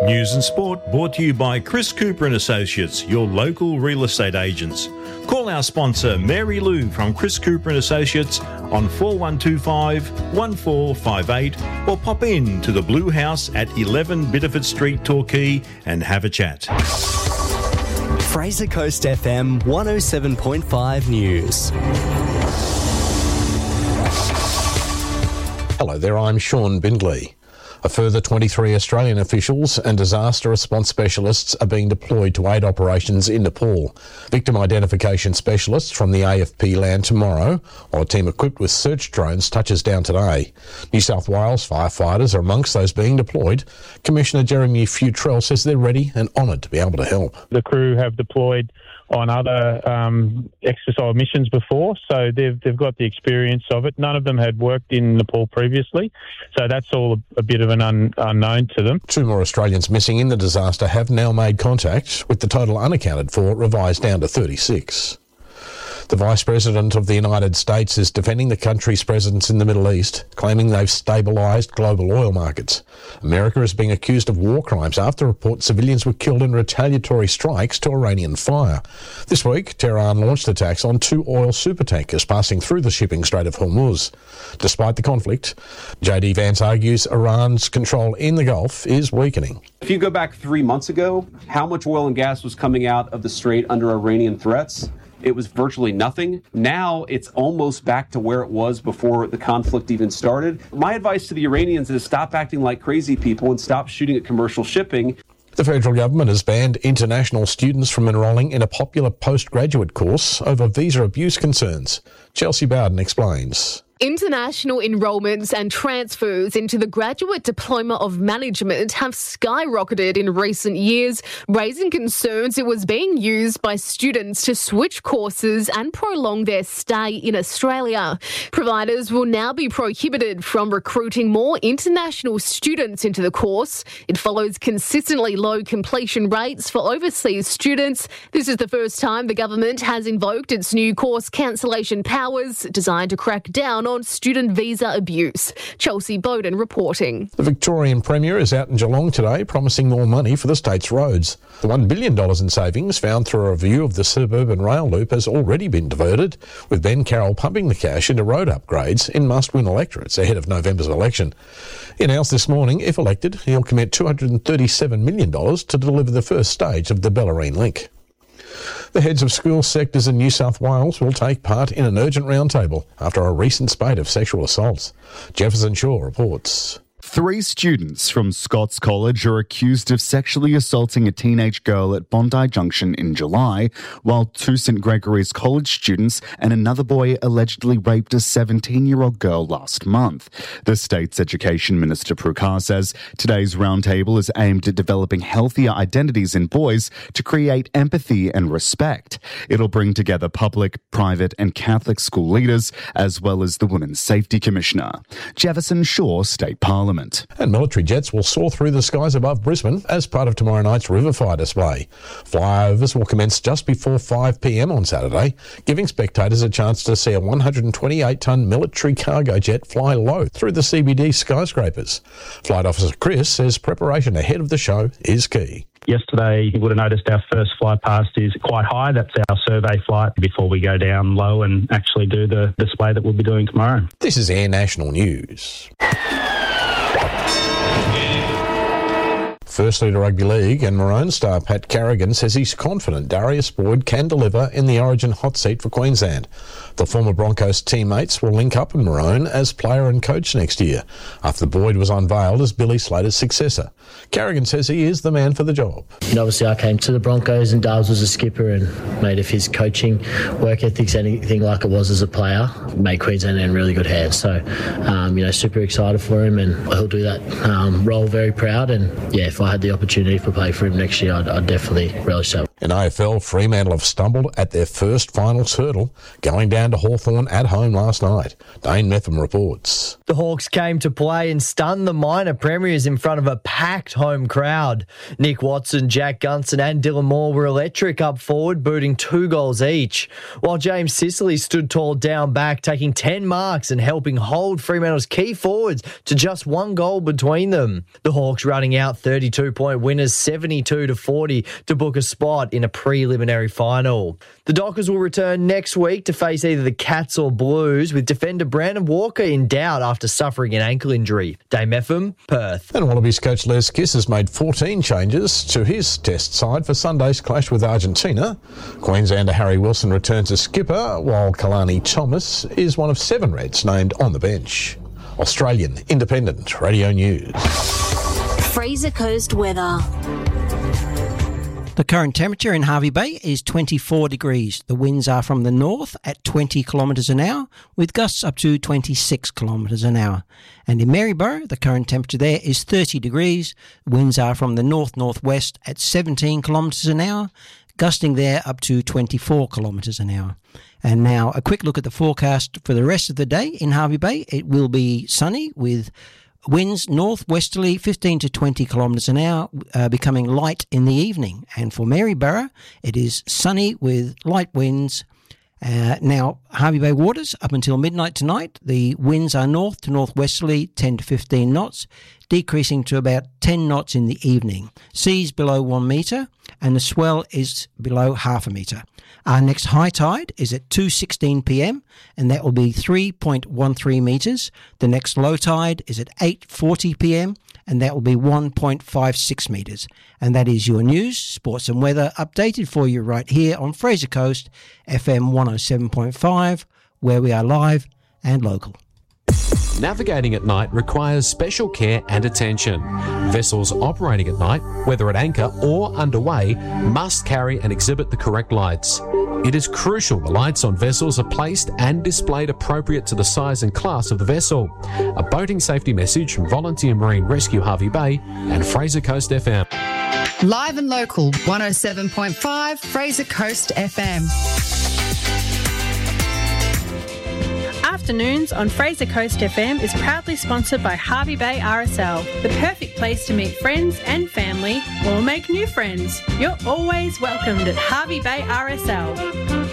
News and sport brought to you by Chris Cooper and Associates, your local real estate agents. Call our sponsor Mary Lou from Chris Cooper and Associates on 4125 1458 or pop in to the Blue House at 11 Bitterford Street, Torquay and have a chat. Fraser Coast FM 107.5 News. Hello there, I'm Sean Bindley. A further 23 Australian officials and disaster response specialists are being deployed to aid operations in Nepal. Victim identification specialists from the AFP land tomorrow, while a team equipped with search drones touches down today. New South Wales firefighters are amongst those being deployed. Commissioner Jeremy Futrell says they're ready and honoured to be able to help. The crew have deployed on other exercise missions before, so they've got the experience of it. None of them had worked in Nepal previously, so that's all a bit of an unknown to them. 2 more Australians missing in the disaster have now made contact, with the total unaccounted for revised down to 36. The Vice President of the United States is defending the country's presence in the Middle East, claiming they've stabilised global oil markets. America is being accused of war crimes after reports civilians were killed in retaliatory strikes to Iranian fire. This week, Tehran launched attacks on 2 oil supertankers passing through the shipping Strait of Hormuz. Despite the conflict, J.D. Vance argues Iran's control in the Gulf is weakening. If you go back 3 months ago, how much oil and gas was coming out of the Strait under Iranian threats? It was virtually nothing. Now it's almost back to where it was before the conflict even started. My advice to the Iranians is stop acting like crazy people and stop shooting at commercial shipping. The federal government has banned international students from enrolling in a popular postgraduate course over visa abuse concerns. Chelsea Bowden explains. International enrolments and transfers into the Graduate Diploma of Management have skyrocketed in recent years, raising concerns it was being used by students to switch courses and prolong their stay in Australia. Providers will now be prohibited from recruiting more international students into the course. It follows consistently low completion rates for overseas students. This is the first time the government has invoked its new course cancellation powers designed to crack down on student visa abuse. Chelsea Bowden reporting. The Victorian Premier is out in Geelong today promising more money for the state's roads. The $1 billion in savings found through a review of the suburban rail loop has already been diverted, with Ben Carroll pumping the cash into road upgrades in must-win electorates ahead of November's election. He announced this morning, if elected, he'll commit $237 million to deliver the first stage of the Bellarine Link. The heads of school sectors in New South Wales will take part in an urgent roundtable after a recent spate of sexual assaults. Jefferson Shaw reports. 3 students from Scots College are accused of sexually assaulting a teenage girl at Bondi Junction in July, while 2 St Gregory's College students and another boy allegedly raped a 17-year-old girl last month. The state's Education Minister Prukar says today's roundtable is aimed at developing healthier identities in boys to create empathy and respect. It'll bring together public, private and Catholic school leaders, as well as the Women's Safety Commissioner. Jefferson Shaw, State Parliament. And military jets will soar through the skies above Brisbane as part of tomorrow night's Riverfire display. Flyovers will commence just before 5 p.m. on Saturday, giving spectators a chance to see a 128-tonne military cargo jet fly low through the CBD skyscrapers. Flight Officer Chris says preparation ahead of the show is key. Yesterday, you would have noticed our first flight past is quite high. That's our survey flight before we go down low and actually do the display that we'll be doing tomorrow. This is Air National News. Firstly to Rugby League, and Maroon star Pat Carrigan says he's confident Darius Boyd can deliver in the Origin hot seat for Queensland. The former Broncos teammates will link up in Maroon as player and coach next year, after Boyd was unveiled as Billy Slater's successor. Carrigan says he is the man for the job. And obviously I came to the Broncos and Darbs was a skipper, and made of his coaching, work ethics, anything like it was as a player, made Queensland in really good hands. So, super excited for him, and he'll do that role very proud. And yeah, if I had the opportunity to play for him next year, I'd definitely relish that. In AFL, Fremantle have stumbled at their first finals hurdle, going down to Hawthorn at home last night. Dane Metham reports. The Hawks came to play and stunned the minor premiers in front of a packed home crowd. Nick Watson, Jack Gunson and Dylan Moore were electric up forward, booting 2 goals each, while James Sicily stood tall down back, taking 10 marks and helping hold Fremantle's key forwards to just 1 goal between them. The Hawks running out 32-point winners 72-40 to book a spot in a preliminary final. The Dockers will return next week to face either the Cats or Blues, with defender Brandon Walker in doubt after suffering an ankle injury. Dame Epham, Perth. And Wallabies coach Les Kiss has made 14 changes to his test side for Sunday's clash with Argentina. Queenslander Harry Wilson returns as skipper, while Kalani Thomas is one of 7 Reds named on the bench. Australian Independent Radio News. Fraser Coast weather. The current temperature in Hervey Bay is 24 degrees. The winds are from the north at 20 kilometres an hour, with gusts up to 26 kilometres an hour. And in Maryborough, the current temperature there is 30 degrees. Winds are from the north-northwest at 17 kilometres an hour, gusting there up to 24 kilometres an hour. And now a quick look at the forecast for the rest of the day in Hervey Bay. It will be sunny with winds northwesterly 15 to 20 kilometres an hour, becoming light in the evening. And for Maryborough, it is sunny with light winds. Now, Hervey Bay waters, up until midnight tonight, the winds are north to northwesterly 10 to 15 knots, decreasing to about 10 knots in the evening. Seas below 1 metre, and the swell is below half a metre. Our next high tide is at 2:16 p.m, and that will be 3.13 metres. The next low tide is at 8:40 p.m, and that will be 1.56 metres. And that is your news, sports and weather updated for you right here on Fraser Coast FM 107.5, where we are live and local. Navigating at night requires special care and attention. Vessels operating at night, whether at anchor or underway, must carry and exhibit the correct lights. It is crucial the lights on vessels are placed and displayed appropriate to the size and class of the vessel. A boating safety message from Volunteer Marine Rescue Hervey Bay and Fraser Coast FM. Live and local, 107.5 Fraser Coast FM. Afternoons on Fraser Coast FM is proudly sponsored by Hervey Bay RSL, the perfect place to meet friends and family or make new friends. You're always welcomed at Hervey Bay RSL.